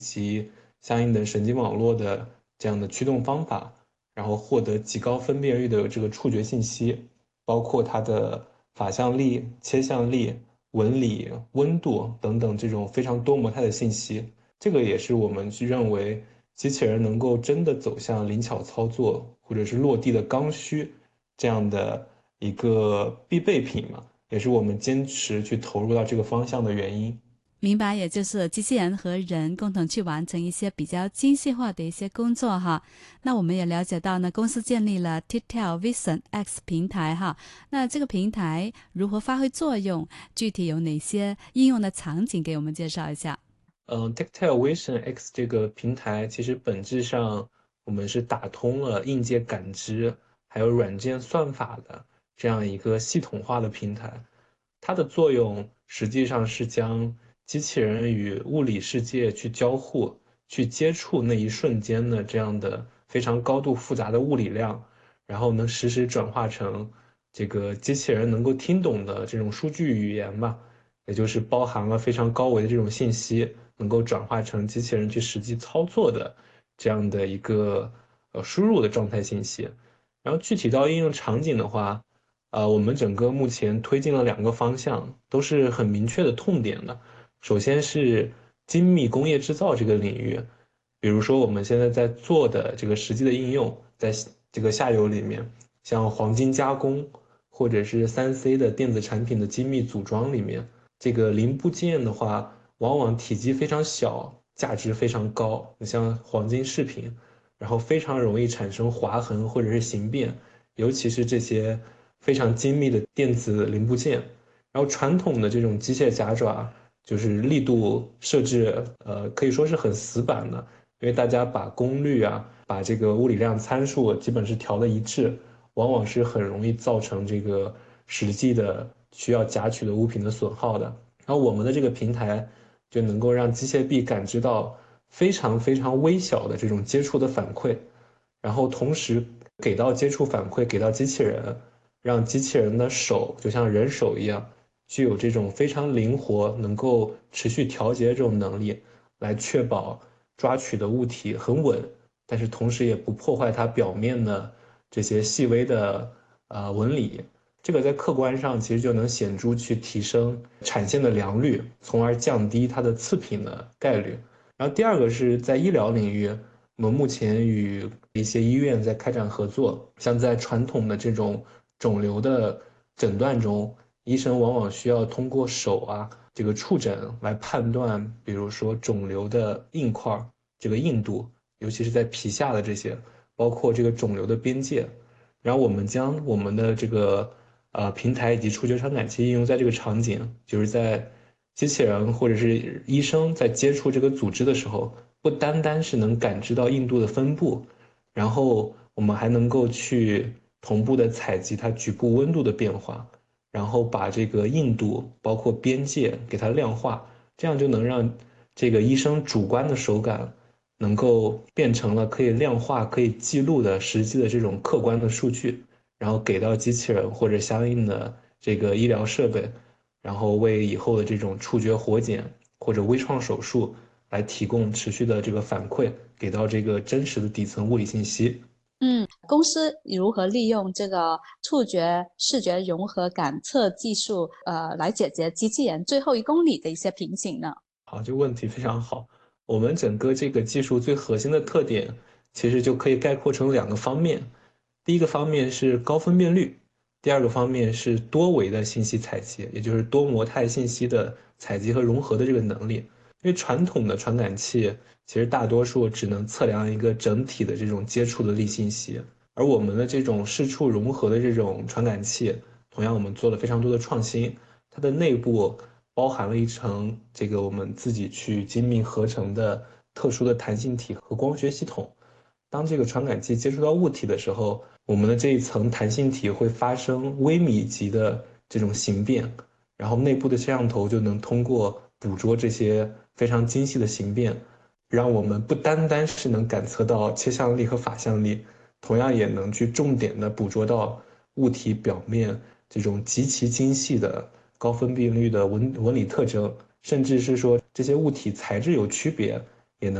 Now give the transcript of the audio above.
及相应的神经网络的这样的驱动方法，然后获得极高分辨率的这个触觉信息，包括它的法向力、切向力、纹理、温度等等这种非常多模态的信息。这个也是我们去认为机器人能够真的走向灵巧操作或者是落地的刚需这样的一个必备品嘛，也是我们坚持去投入到这个方向的原因。 明白，也就是机器人和人共同去完成一些比较精细化的一些工作哈。那我们也了解到呢，公司建立了 Titell Vision X 平台哈。那这个平台如何发挥作用？具体有哪些应用的场景？给我们介绍一下。 Tactile Vision X 这个平台其实本质上我们是打通了硬件感知还有软件算法的这样一个系统化的平台。它的作用实际上是将机器人与物理世界去交互、去接触那一瞬间的这样的非常高度复杂的物理量，然后能实时转化成这个机器人能够听懂的这种数据语言吧。也就是包含了非常高维的这种信息，能够转化成机器人去实际操作的这样的一个输入的状态信息。然后具体到应用场景的话，我们整个目前推进了两个方向，都是很明确的痛点的。首先是精密工业制造这个领域，比如说我们现在在做的这个实际的应用，在这个下游里面，像黄金加工或者是3C 的电子产品的精密组装里面。这个零部件的话，往往体积非常小，价值非常高。你像黄金饰品，然后非常容易产生划痕或者是形变，尤其是这些非常精密的电子零部件。然后传统的这种机械夹爪，就是力度设置，可以说是很死板的，因为大家把功率啊，把这个物理量参数基本是调的一致，往往是很容易造成这个实际的需要夹取的物品的损耗的。然后我们的这个平台就能够让机械臂感知到非常非常微小的这种接触的反馈，然后同时给到接触反馈给到机器人，让机器人的手就像人手一样，具有这种非常灵活、能够持续调节这种能力，来确保抓取的物体很稳，但是同时也不破坏它表面的这些细微的纹理。这个在客观上其实就能显著去提升产线的良率，从而降低它的次品的概率。然后第二个是在医疗领域，我们目前与一些医院在开展合作，像在传统的这种肿瘤的诊断中，医生往往需要通过手啊这个触诊来判断，比如说肿瘤的硬块这个硬度，尤其是在皮下的这些，包括这个肿瘤的边界。然后我们将我们的这个平台以及触觉传感器应用在这个场景，就是在机器人或者是医生在接触这个组织的时候，不单单是能感知到硬度的分布，然后我们还能够去同步的采集它局部温度的变化，然后把这个硬度包括边界给它量化，这样就能让这个医生主观的手感能够变成了可以量化、可以记录的实际的这种客观的数据，然后给到机器人或者相应的这个医疗设备，然后为以后的这种触觉活检或者微创手术来提供持续的这个反馈，给到这个真实的底层物理信息。 嗯，公司如何利用这个触觉视觉融合感测技术，来解决机器人最后1公里的一些瓶颈呢？ 好，这个问题非常好。我们整个这个技术最核心的特点，其实就可以概括成两个方面。第一个方面是高分辨率，第二个方面是多维的信息采集，也就是多模态信息的采集和融合的这个能力。因为传统的传感器其实大多数只能测量一个整体的这种接触的力信息，而我们的这种视触融合的这种传感器，同样我们做了非常多的创新，它的内部包含了一层这个我们自己去精密合成的特殊的弹性体和光学系统。当这个传感器接触到物体的时候，我们的这一层弹性体会发生微米级的这种形变，然后内部的摄像头就能通过捕捉这些非常精细的形变，让我们不单单是能感测到切向力和法向力，同样也能去重点的捕捉到物体表面这种极其精细的高分辨率的纹理特征，甚至是说这些物体材质有区别，